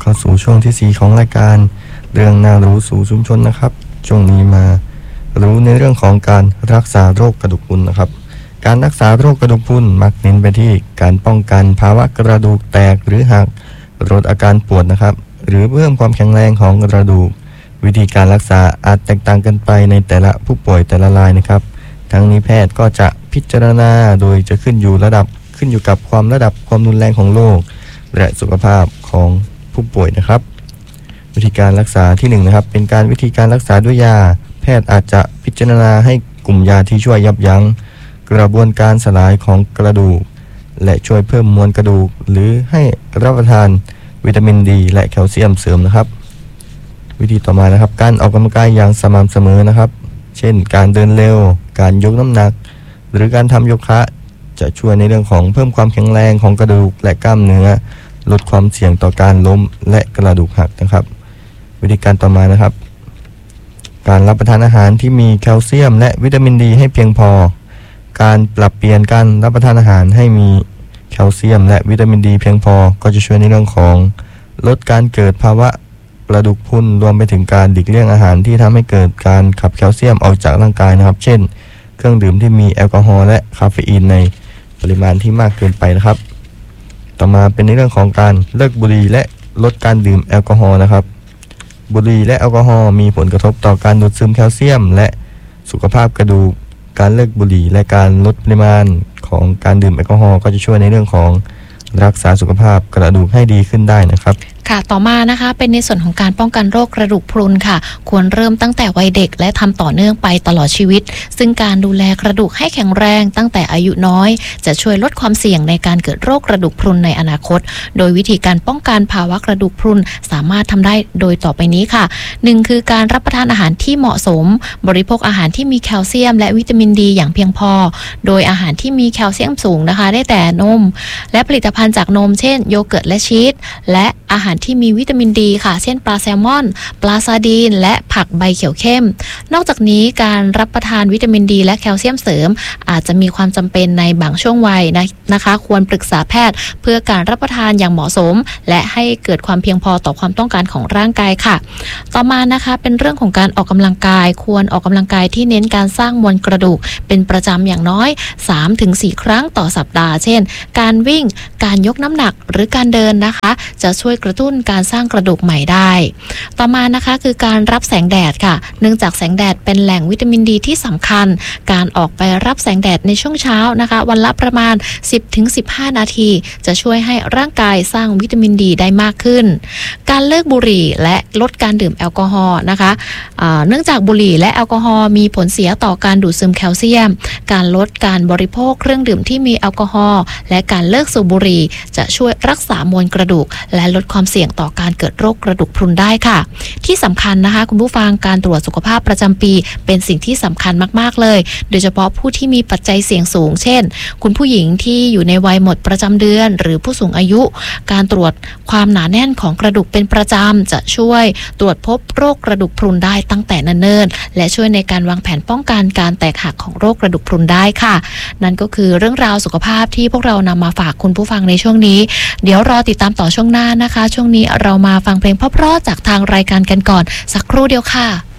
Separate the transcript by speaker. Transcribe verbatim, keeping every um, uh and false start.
Speaker 1: เข้าสู่ช่วงที่สี่ของรายการเรื่องน่ารู้สู่ชุมชนนะครับช่วงนี้มารู้ในเรื่องของการรักษาโรคกระดูกพรุนนะครับการรักษาโรคกระดูกพรุนมักเน้นไปที่การป้องกันภาวะกระดูกแตกหรือหักลดอาการปวดนะครับหรือเพิ่มความแข็งแรงของกระดูกวิธีการรักษาอาจแตกต่างกันไปในแต่ละผู้ป่วยแต่ละรายนะครับทั้งนี้แพทย์ก็จะพิจารณาโดยจะขึ้นอยู่ระดับขึ้นอยู่กับความระดับความรุนแรงของโรคและสุขภาพของผู้ป่วยนะครับวิธีการรักษาที่หนึ่งนะครับเป็นการวิธีการรักษาด้วยยาแพทย์อาจจะพิจารณาให้กลุ่มยาที่ช่วยยับยั้งกระบวนการสลายของกระดูกและช่วยเพิ่มมวลกระดูกหรือให้รับประทานวิตามินดีและแคลเซียมเสริมนะครับวิธีต่อมานะครับการออกกำลังกายอย่างสม่ำเสมอนะครับเช่นการเดินเร็วการยกน้ำหนักหรือการทำโยคะจะช่วยในเรื่องของเพิ่มความแข็งแรงของกระดูกและกล้ามเนื้อลดความเสี่ยงต่อการล้มและกระดูกหักนะครับวิธีการต่อมานะครับการรับประทานอาหารที่มีแคลเซียมและวิตามินดีให้เพียงพอการปรับเปลี่ยนการรับประทานอาหารให้มีแคลเซียมและวิตามินดีเพียงพอก็จะช่วยในเรื่องของลดการเกิดภาวะกระดูกพรุนรวมไปถึงการหลีกเลี่ยงอาหารที่ทำให้เกิดการขับแคลเซียมออกจากร่างกายนะครับเช่นเครื่องดื่มที่มีแอลกอฮอล์และคาเฟอีนในปริมาณที่มากเกินไปนะครับต่อมาเป็นในเรื่องของการเลิกบุหรี่และลดการดื่มแอลกอฮอล์นะครับบุหรี่และแอลกอฮอล์มีผลกระทบต่อการดูดซึมแคลเซียมและสุขภาพกระดูกการเลิกบุหรี่และการลดปริมาณของการดื่มแอลกอฮอล์ก็จะช่วยในเรื่องของรักษาสุขภาพกระดูกให้ดีขึ้นได้นะครับ
Speaker 2: ค่ะต่อมานะคะเป็นในส่วนของการป้องกันโรคกระดูกพรุนค่ะควรเริ่มตั้งแต่วัยเด็กและทำต่อเนื่องไปตลอดชีวิตซึ่งการดูแลกระดูกให้แข็งแรงตั้งแต่อายุน้อยจะช่วยลดความเสี่ยงในการเกิดโรคกระดูกพรุนในอนาคตโดยวิธีการป้องกันภาวะกระดูกพรุนสามารถทำได้โดยต่อไปนี้ค่ะหนึ่งคือการรับประทานอาหารที่เหมาะสมบริโภคอาหารที่มีแคลเซียมและวิตามินดีอย่างเพียงพอโดยอาหารที่มีแคลเซียมสูงนะคะได้แต่นมและผลิตภัณฑ์จากนมเช่นโยเกิร์ตและชีสและอาหารที่มีวิตามินดีค่ะเช่นปลาแซลมอนปลาซาดีนและผักใบเขียวเข้มนอกจากนี้การรับประทานวิตามินดีและแคลเซียมเสริมอาจจะมีความจำเป็นในบางช่วงวัยนะนะคะควรปรึกษาแพทย์เพื่อการรับประทานอย่างเหมาะสมและให้เกิดความเพียงพอต่อความต้องการของร่างกายค่ะต่อมานะคะเป็นเรื่องของการออกกำลังกายควรออกกำลังกายที่เน้นการสร้างมวลกระดูกเป็นประจำอย่างน้อย สามถึงสี่ ครั้งต่อสัปดาห์เช่นการวิ่งการยกน้ำหนักหรือการเดินนะคะจะช่วยกระตุ้นการสร้างกระดูกใหม่ได้ต่อมานะคะคือการรับแสงแดดค่ะเนื่องจากแสงแดดเป็นแหล่งวิตามินดีที่สำคัญการออกไปรับแสงแดดในช่วงเช้านะคะวันละประมาณ สิบถึงสิบห้า นาทีจะช่วยให้ร่างกายสร้างวิตามินดีได้มากขึ้นการเลิกบุหรี่และลดการดื่มแอลกอฮอล์นะคะเนื่องจากบุหรี่และแอลกอฮอล์มีผลเสียต่อการดูดซึมแคลเซียมการลดการบริโภคเครื่องดื่มที่มีแอลกอฮอล์และการเลิกสูบบุหรี่จะช่วยรักษามวลกระดูกและลดความเสี่ยงต่อการเกิดโรคกระดูกพรุนได้ค่ะที่สำคัญนะคะคุณผู้ฟังการตรวจสุขภาพประจำปีเป็นสิ่งที่สำคัญมากๆเลยโดยเฉพาะผู้ที่มีปัจจัยเสี่ยงสูงเช่นคุณผู้หญิงที่อยู่ในวัยหมดประจำเดือนหรือผู้สูงอายุการตรวจความหนาแน่นของกระดูกเป็นประจำจะช่วยตรวจพบโรคกระดูกพรุนได้ตั้งแต่เนิ่นๆและช่วยในการวางแผนป้องกันการแตกหักของโรคกระดูกพรุนได้ค่ะนั่นก็คือเรื่องราวสุขภาพที่พวกเรานำมาฝากคุณผู้ฟังในช่วงนี้เดี๋ยวรอติดตามต่อช่วงหน้านะคะช่วงนี้เรามาฟังเพลงเพราะๆจากทางรายการกันก่อนสักครู่เดียวค่ะ